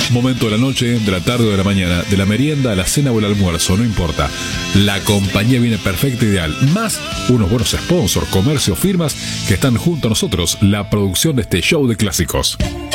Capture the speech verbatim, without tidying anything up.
momento de la noche, de la tarde o de la mañana, de la merienda a la cena o el almuerzo, no importa. La compañía viene perfecta, ideal. Más unos buenos sponsors, comercios, firmas que están junto a nosotros, la producción de este show de clásicos.